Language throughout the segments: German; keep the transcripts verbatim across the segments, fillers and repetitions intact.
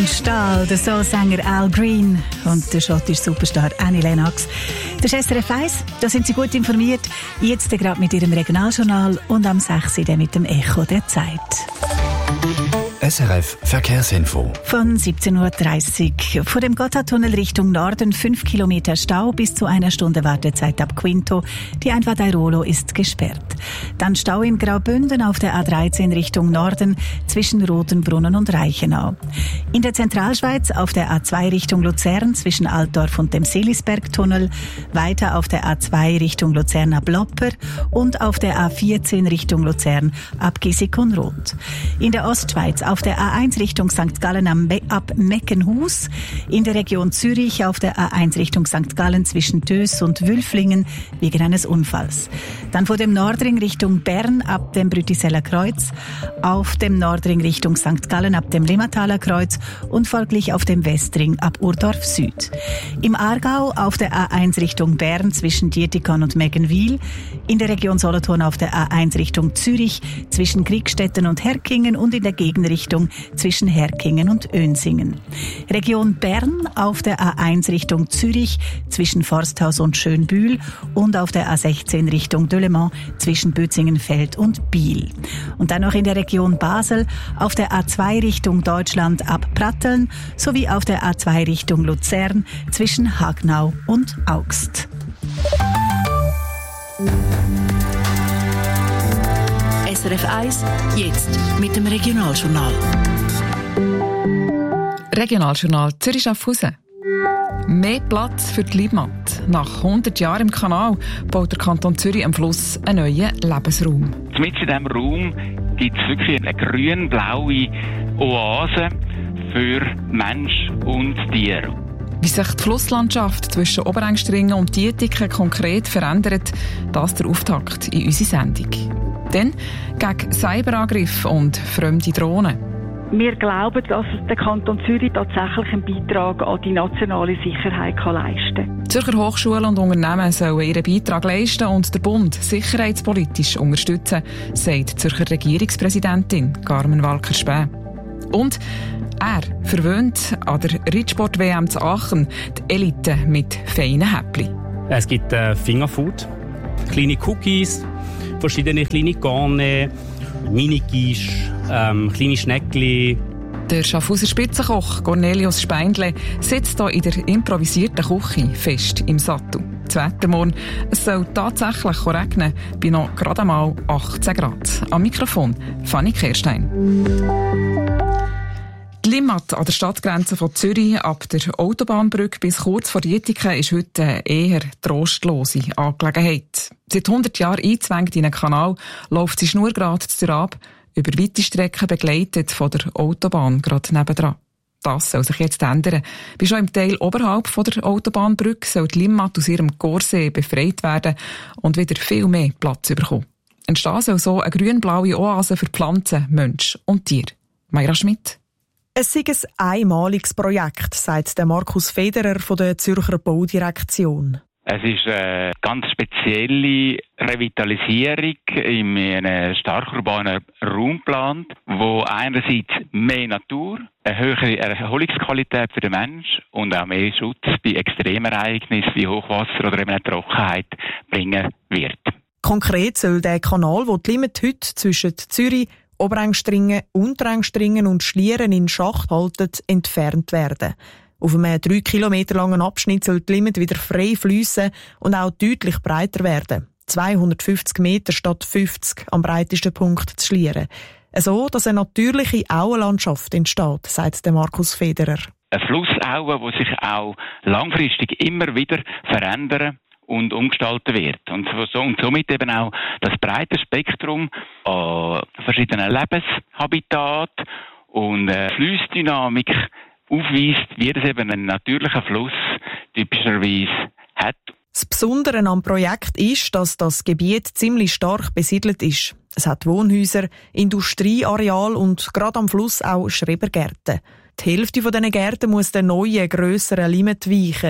und Stahl, der Soul-Sänger Al Green und der schottische Superstar Annie Lennox. Das ist S R F eins, da sind Sie gut informiert. Jetzt gerade mit Ihrem Regionaljournal und am sechs Uhr mit dem Echo der Zeit. S R F Verkehrsinfo. Von siebzehn Uhr dreißig. Vor dem Gotthardtunnel Richtung Norden fünf Kilometer Stau bis zu einer Stunde Wartezeit ab Quinto. Die Einfahrt Airolo ist gesperrt. Dann Stau in Graubünden auf der A dreizehn Richtung Norden zwischen Rotenbrunnen und Reichenau. In der Zentralschweiz auf der A zwei Richtung Luzern zwischen Altdorf und dem Seelisbergtunnel. Weiter auf der A zwei Richtung Luzern ab Lopper und auf der A vierzehn Richtung Luzern ab Gissikon-Roth. In der Ostschweiz auf der A eins Richtung Sankt Gallen am Me- ab Meckenhus, in der Region Zürich auf der A eins Richtung Sankt Gallen zwischen Dös und Wülflingen wegen eines Unfalls. Dann vor dem Nordring Richtung Bern ab dem Brütiseller Kreuz, auf dem Nordring Richtung Sankt Gallen ab dem Limmataler Kreuz und folglich auf dem Westring ab Urdorf Süd. Im Aargau auf der A eins Richtung Bern zwischen Dietikon und Meggenwil, in der Region Solothurn auf der A eins Richtung Zürich zwischen Kriegstetten und Herkingen und in der Gegenrichtung zwischen Herkingen und Önsingen. Region Bern auf der A eins Richtung Zürich zwischen Forsthaus und Schönbühl und auf der A sechzehn Richtung Delemont zwischen Bötzingenfeld und Biel. Und dann noch in der Region Basel auf der A zwei Richtung Deutschland ab Pratteln sowie auf der A zwei Richtung Luzern zwischen Hagnau und Augst. S R F eins, jetzt mit dem Regionaljournal. Regionaljournal Zürich-Schaffhausen. Mehr Platz für die Limmat. Nach hundert Jahren im Kanal baut der Kanton Zürich am Fluss einen neuen Lebensraum. Mit in diesem Raum gibt es wirklich eine grün-blaue Oase für Mensch und Tier. Wie sich die Flusslandschaft zwischen Oberengstringen und Dietiken konkret verändert, das ist der Auftakt in unserer Sendung. Dann gegen Cyberangriffe und fremde Drohnen. Wir glauben, dass der Kanton Zürich tatsächlich einen Beitrag an die nationale Sicherheit leisten kann. Die Zürcher Hochschulen und Unternehmen sollen ihren Beitrag leisten und der Bund sicherheitspolitisch unterstützen, sagt die Zürcher Regierungspräsidentin Carmen Walker-Späh. Und er verwöhnt an der Ritsport-W M zu Aachen die Elite mit feinen Häppchen. Es gibt äh, Fingerfood, kleine Cookies, verschiedene kleine Garne, Mini-Quiche, ähm, kleine Schneckli. Der Schaffhauser Spitzenkoch Cornelius Speindle sitzt hier in der improvisierten Küche fest im Sattel. Das Wetter morgen, es soll tatsächlich regnen, bei noch gerade einmal achtzehn Grad. Am Mikrofon Fanny Kerstein. Die Limmat an der Stadtgrenze von Zürich ab der Autobahnbrücke bis kurz vor Dietiken ist heute eine eher trostlose Angelegenheit. Seit hundert Jahren eingezwängt in einen Kanal läuft sie schnurgerade zu ab, über weite Strecken begleitet von der Autobahn gerade nebendran. Das soll sich jetzt ändern. Bis schon im Teil oberhalb von der Autobahnbrücke soll die Limmat aus ihrem Korsee befreit werden und wieder viel mehr Platz bekommen. Entstehen soll so eine grün-blaue Oase für Pflanzen, Mensch und Tier. Mayra Schmidt. Es sei ein einmaliges Projekt, sagt der Markus Federer von der Zürcher Baudirektion. Es ist eine ganz spezielle Revitalisierung in einem stark urbanen Raum geplant, wo einerseits mehr Natur, eine höhere Erholungsqualität für den Menschen und auch mehr Schutz bei Extremereignissen wie Hochwasser oder eben Trockenheit bringen wird. Konkret soll der Kanal, wo die Limmat heute zwischen Zürich, Oberengstringen, Unterengstringen und Schlieren in Schacht halten, entfernt werden. Auf einem drei Kilometer langen Abschnitt soll die Limmat wieder frei fliessen und auch deutlich breiter werden. zweihundertfünfzig Meter statt fünfzig am breitesten Punkt zu Schlieren. So, dass eine natürliche Auenlandschaft entsteht, sagt der Markus Federer. Eine Flussaue, die sich auch langfristig immer wieder verändern und umgestalten wird. Und, so, und somit eben auch das breite Spektrum an verschiedenen Lebenshabitaten und äh, Flussdynamik aufweist, wie das eben ein natürlicher Fluss typischerweise hat. Das Besondere am Projekt ist, dass das Gebiet ziemlich stark besiedelt ist. Es hat Wohnhäuser, Industrieareal und gerade am Fluss auch Schrebergärten. Die Hälfte von diesen Gärten muss der neuen, grösseren Limmat weichen.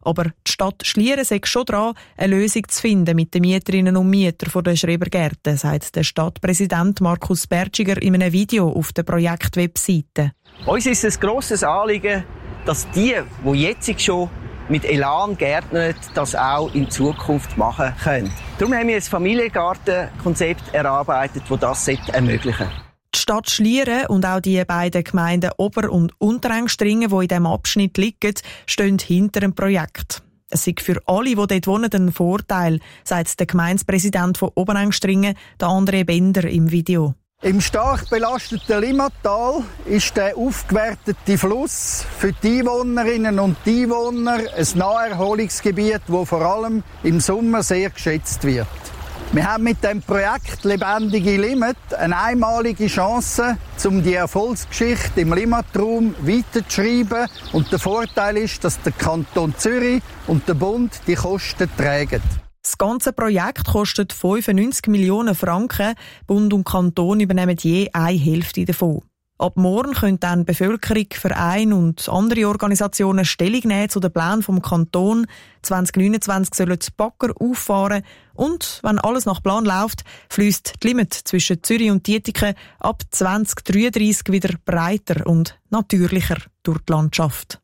Aber die Stadt Schlieren sei schon dran, eine Lösung zu finden mit den Mieterinnen und Mietern von der Schrebergärten, sagt der Stadtpräsident Markus Bertschiger in einem Video auf der Projektwebseite. Uns ist es ein grosses Anliegen, dass die, die jetzt schon mit Elan gärtnern, das auch in Zukunft machen können. Darum haben wir ein Familiengartenkonzept erarbeitet, das das ermöglichen sollte. Die Stadt Schlieren und auch die beiden Gemeinden Ober- und Unterengstringen, die in diesem Abschnitt liegen, stehen hinter dem Projekt. Es ist für alle, die dort wohnen, ein Vorteil, sagt der Gemeindepräsident von Oberengstringen, der André Bender im Video. Im stark belasteten Limmatal ist der aufgewertete Fluss für die Einwohnerinnen und die Einwohner ein Naherholungsgebiet, das vor allem im Sommer sehr geschätzt wird. Wir haben mit dem Projekt «Lebendige Limmat» eine einmalige Chance, um die Erfolgsgeschichte im Limmatraum weiterzuschreiben. Und der Vorteil ist, dass der Kanton Zürich und der Bund die Kosten tragen. Das ganze Projekt kostet fünfundneunzig Millionen Franken. Bund und Kanton übernehmen je eine Hälfte davon. Ab morgen können dann Bevölkerung, Vereine und andere Organisationen Stellung nehmen zu den Plänen vom Kanton. zwanzig neunundzwanzig sollen die Bagger auffahren und, wenn alles nach Plan läuft, fließt die Limmat zwischen Zürich und Dietiken ab zwanzig dreiunddreissig wieder breiter und natürlicher durch die Landschaft.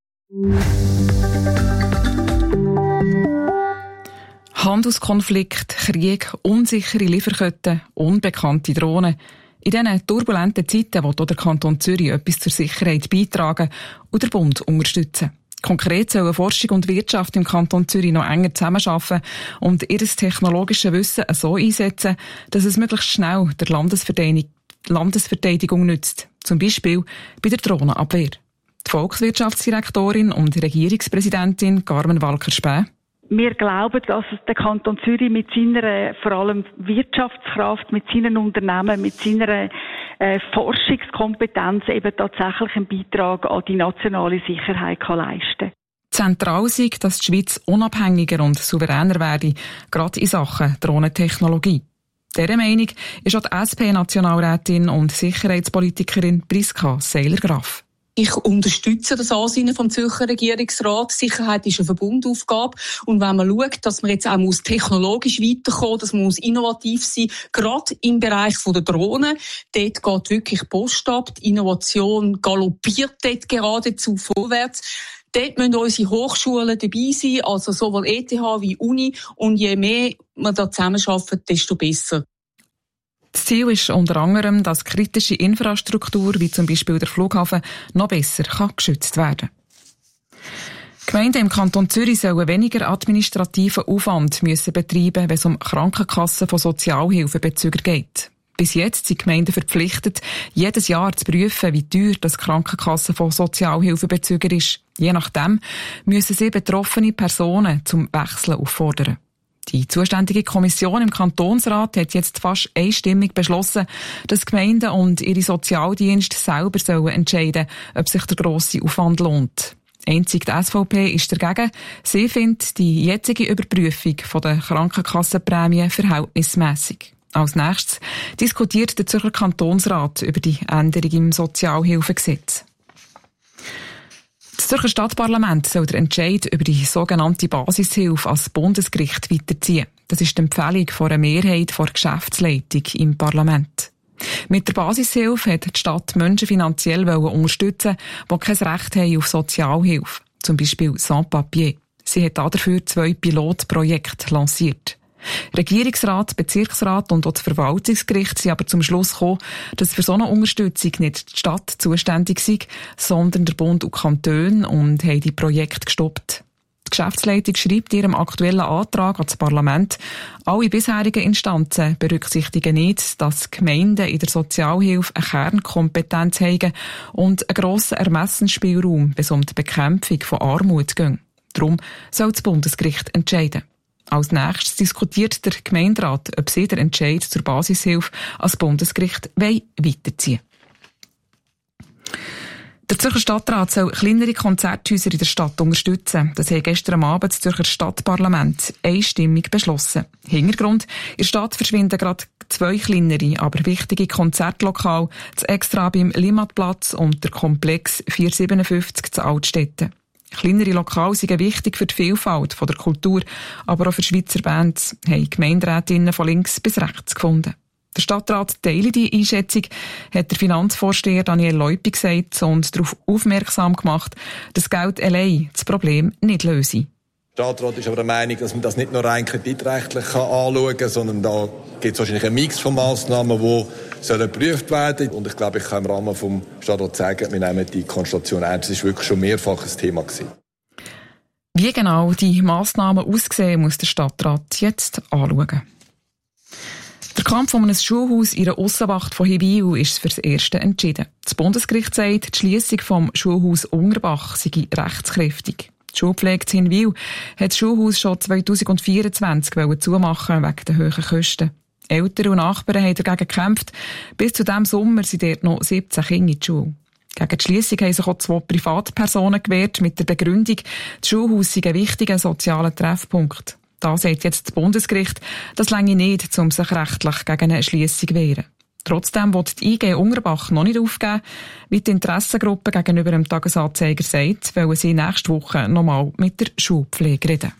Handelskonflikt, Krieg, unsichere Lieferketten, unbekannte Drohnen. In diesen turbulenten Zeiten will der Kanton Zürich etwas zur Sicherheit beitragen und der Bund unterstützen. Konkret sollen Forschung und Wirtschaft im Kanton Zürich noch enger zusammenarbeiten und ihr technologisches Wissen so einsetzen, dass es möglichst schnell der Landesverteidigung, Landesverteidigung nützt. Zum Beispiel bei der Drohnenabwehr. Die Volkswirtschaftsdirektorin und Regierungspräsidentin Carmen Walker-Späh. Wir glauben, dass der Kanton Zürich mit seiner vor allem Wirtschaftskraft, mit seinen Unternehmen, mit seiner äh, Forschungskompetenz eben tatsächlich einen Beitrag an die nationale Sicherheit kann leisten. Zentral sei, dass die Schweiz unabhängiger und souveräner werde, gerade in Sachen Drohnentechnologie. Dieser Meinung ist auch die S P-Nationalrätin und Sicherheitspolitikerin Priska Seiler-Graf. Ich unterstütze das Ansinnen vom Zürcher Regierungsrat. Sicherheit ist eine Verbundaufgabe. Und wenn man schaut, dass man jetzt auch muss technologisch weiterkommen, dass man muss innovativ sein, gerade im Bereich der Drohnen, dort geht wirklich Post ab. Die Innovation galoppiert dort geradezu vorwärts. Dort müssen unsere Hochschulen dabei sein, also sowohl E T H wie Uni. Und je mehr wir da zusammenarbeiten, desto besser. Das Ziel ist unter anderem, dass kritische Infrastruktur, wie zum Beispiel der Flughafen, noch besser kann geschützt werden kann. Gemeinden im Kanton Zürich sollen weniger administrativen Aufwand müssen betreiben, wenn es um Krankenkassen von Sozialhilfebezügern geht. Bis jetzt sind Gemeinden verpflichtet, jedes Jahr zu prüfen, wie teuer das Krankenkassen von Sozialhilfebezügern ist. Je nachdem müssen sie betroffene Personen zum Wechseln auffordern. Die zuständige Kommission im Kantonsrat hat jetzt fast einstimmig beschlossen, dass Gemeinden und ihre Sozialdienste selber sollen entscheiden, ob sich der grosse Aufwand lohnt. Einzig die S V P ist dagegen. Sie findet die jetzige Überprüfung der Krankenkassenprämie verhältnismässig. Als nächstes diskutiert der Zürcher Kantonsrat über die Änderung im Sozialhilfegesetz. Das Zürcher Stadtparlament soll den Entscheid über die sogenannte Basishilfe als Bundesgericht weiterziehen. Das ist die Empfehlung von einer Mehrheit der Geschäftsleitung im Parlament. Mit der Basishilfe hat die Stadt Menschen finanziell unterstützen, die kein Recht haben auf Sozialhilfe, zum Beispiel Sans-Papier. Sie hat dafür zwei Pilotprojekte lanciert. Regierungsrat, Bezirksrat und auch das Verwaltungsgericht sind aber zum Schluss gekommen, dass für so eine Unterstützung nicht die Stadt zuständig sei, sondern der Bund und Kantone und haben die Projekte gestoppt. Die Geschäftsleitung schreibt in ihrem aktuellen Antrag an das Parlament, alle bisherigen Instanzen berücksichtigen nicht, dass Gemeinden in der Sozialhilfe eine Kernkompetenz haben und einen grossen Ermessensspielraum, wenn es um die Bekämpfung von Armut geht. Darum soll das Bundesgericht entscheiden. Als nächstes diskutiert der Gemeinderat, ob sie den Entscheid zur Basishilfe als Bundesgericht weiterziehen wollen. Der Zürcher Stadtrat soll kleinere Konzerthäuser in der Stadt unterstützen. Das hat gestern am Abend das Zürcher Stadtparlament einstimmig beschlossen. Hintergrund: in der Stadt verschwinden gerade zwei kleinere, aber wichtige Konzertlokale, das Extra beim Limmatplatz und der Komplex vierhundertsiebenundfünfzig zu Altstetten. Kleinere Lokale sind wichtig für die Vielfalt von der Kultur, aber auch für Schweizer Bands, haben Gemeinderätinnen von links bis rechts gefunden. Der Stadtrat teile die Einschätzung, hat der Finanzvorsteher Daniel Leupi gesagt und darauf aufmerksam gemacht, dass Geld allein das Problem nicht löse. Der Stadtrat ist aber der Meinung, dass man das nicht nur rein kreditrechtlich anschauen kann, sondern da gibt es wahrscheinlich einen Mix von Massnahmen, die sollen geprüft werden. Und ich glaube, ich kann im Rahmen des Stadtrats sagen, wir nehmen die Konstellation ernst. Das war wirklich schon mehrfach ein Thema gewesen. Wie genau die Massnahmen aussehen, muss der Stadtrat jetzt anschauen. Der Kampf um ein Schulhaus in der Aussenwacht von Hibiu ist fürs Erste entschieden. Das Bundesgericht sagt, die Schliessung vom Schulhaus Ungerbach sei rechtskräftig. Die Schulpflege in Hinwil hat das Schulhaus schon zwanzig vierundzwanzig zumachen wegen der hohen Kosten. Eltern und Nachbarn haben dagegen gekämpft. Bis zu diesem Sommer sind dort noch siebzehn Kinder in die Schule. Gegen die Schliessung haben sich auch zwei Privatpersonen gewehrt mit der Begründung, das Schulhaus sei ein wichtiger sozialer Treffpunkt. Da sagt jetzt das Bundesgericht, das reiche nicht, um sich rechtlich gegen eine Schliessung zu wehren. Trotzdem will die I G Ungerbach noch nicht aufgeben. Wie die Interessengruppe gegenüber dem Tagesanzeiger sagt, wollen sie nächste Woche nochmal mit der Schulpflege reden.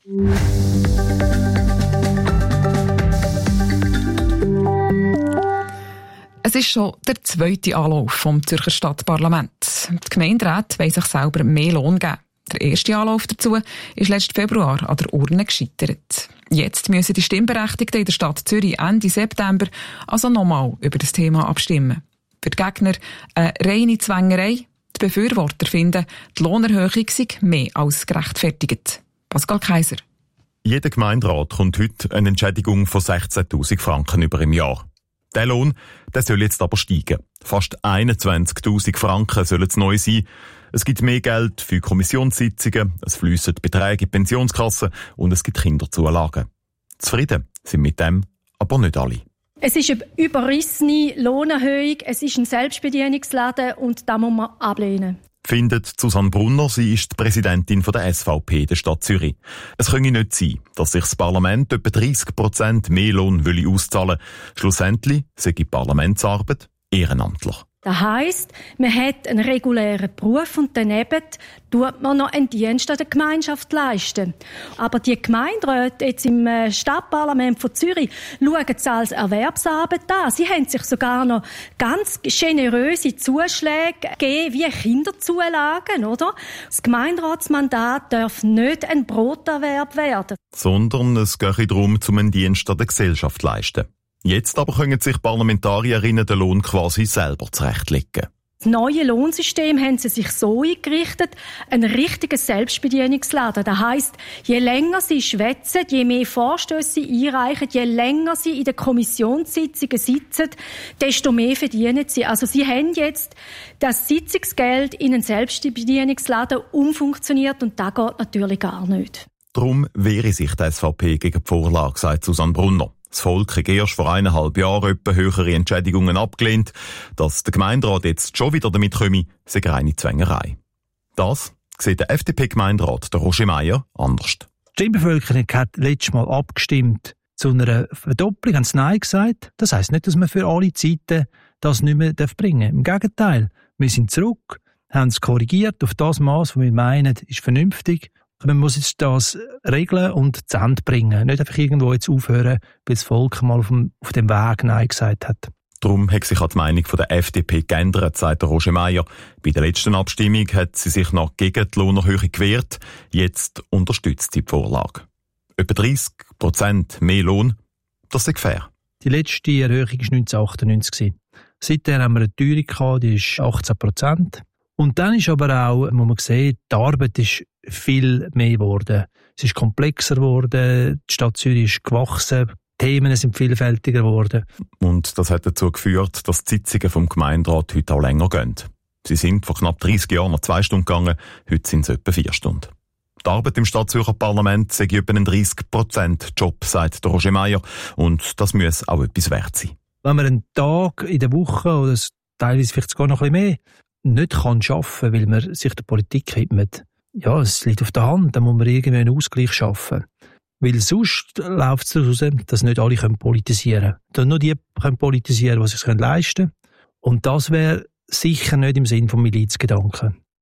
Es ist schon der zweite Anlauf vom Zürcher Stadtparlaments. Die Gemeinderäte wollen sich selber mehr Lohn geben. Der erste Anlauf dazu ist letzten Februar an der Urne gescheitert. Jetzt müssen die Stimmberechtigten in der Stadt Zürich Ende September also nochmal über das Thema abstimmen. Für die Gegner eine reine Zwängerei. Die Befürworter finden, die Lohnerhöhung sei mehr als gerechtfertigt. Pascal Kaiser. Jeder Gemeinderat kommt heute eine Entschädigung von sechzehntausend Franken über im Jahr. Der Lohn, der soll jetzt aber steigen. Fast einundzwanzigtausend Franken sollen es neu sein. Es gibt mehr Geld für Kommissionssitzungen, es fliessen Beträge in die Pensionskasse und es gibt Kinderzulagen. Zufrieden sind mit dem aber nicht alle. Es ist eine überrissene Lohnerhöhung, es ist ein Selbstbedienungsladen und das muss man ablehnen. Findet Susanne Brunner, sie ist die Präsidentin der S V P der Stadt Zürich. Es könne nicht sein, dass sich das Parlament etwa dreissig Prozent mehr Lohn auszahlen will. Schlussendlich sei die Parlamentsarbeit ehrenamtlich. Das heisst, man hat einen regulären Beruf und daneben tut man noch einen Dienst an der Gemeinschaft leisten. Aber die Gemeinderäte jetzt im Stadtparlament von Zürich schauen es als Erwerbsarbeit an. Sie haben sich sogar noch ganz generöse Zuschläge gegeben, wie Kinderzulagen, oder? Das Gemeinderatsmandat darf nicht ein Broterwerb werden. Sondern es gehe darum, zum einen Dienst an der Gesellschaft zu leisten. Jetzt aber können sich Parlamentarierinnen den Lohn quasi selber zurechtlegen. Das neue Lohnsystem haben sie sich so eingerichtet, ein richtiges Selbstbedienungsladen. Das heisst, je länger sie schwätzen, je mehr Vorstösse sie einreichen, je länger sie in den Kommissionssitzungen sitzen, desto mehr verdienen sie. Also sie haben jetzt das Sitzungsgeld in einen Selbstbedienungsladen umfunktioniert und das geht natürlich gar nicht. Darum wehre sich die S V P gegen die Vorlage, sagt Susanne Brunner. Das Volk hat erst vor eineinhalb Jahren etwa höhere Entschädigungen abgelehnt. Dass der Gemeinderat jetzt schon wieder damit komme, sei reine Zwängerei. Das sieht der F D P-Gemeinderat, der Roger Meier, anders. Die Stimmbevölkerung hat letztes Mal abgestimmt zu einer Verdopplung, haben sie Nein gesagt. Das heisst nicht, dass man für alle Zeiten das nicht mehr bringen darf. Im Gegenteil, wir sind zurück, haben es korrigiert auf das Maß, was wir meinen, ist vernünftig. Man muss jetzt das regeln und zu Ende bringen. Nicht einfach irgendwo jetzt aufhören, weil das Volk mal auf dem, auf dem Weg Nein gesagt hat. Darum hat sich auch die Meinung von der F D P geändert, sagt der Roger Meier. Bei der letzten Abstimmung hat sie sich noch gegen die Lohnerhöhung gewehrt. Jetzt unterstützt sie die Vorlage. Etwa dreissig Prozent mehr Lohn, das ist fair. Die letzte Erhöhung war neunzehnhundertachtundneunzig. Seither haben wir eine Teuerung gehabt, die ist achtzehn Prozent. Und dann ist aber auch, muss man sehen, die Arbeit ist viel mehr geworden. Es ist komplexer geworden, die Stadt Zürich ist gewachsen, die Themen sind vielfältiger geworden. Und das hat dazu geführt, dass die Sitzungen vom Gemeinderat heute auch länger gehen. Sie sind vor knapp dreissig Jahren noch zwei Stunden gegangen, heute sind es etwa vier Stunden. Die Arbeit im Stadtzürcher Parlament sei etwa ein dreissig Prozent Job, sagt der Roger Meier, und das muss auch etwas wert sein. Wenn man einen Tag in der Woche oder teilweise vielleicht sogar noch ein bisschen mehr nicht kann arbeiten, weil man sich der Politik widmet, ja, es liegt auf der Hand, da muss man irgendwie einen Ausgleich schaffen. Weil sonst läuft es daraus, dass nicht alle politisieren können. Nur die können politisieren, die es sich leisten können. Und das wäre sicher nicht im Sinn von Milizgedanken.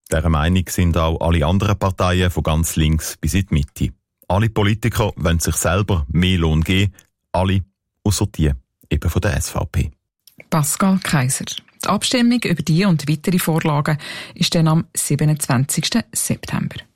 Dieser Meinung sind auch alle anderen Parteien von ganz links bis in die Mitte. Alle Politiker wollen sich selber mehr Lohn geben, alle ausser die, eben von der S V P. Pascal Kaiser. Die Abstimmung über diese und weitere Vorlagen ist dann am siebenundzwanzigsten September.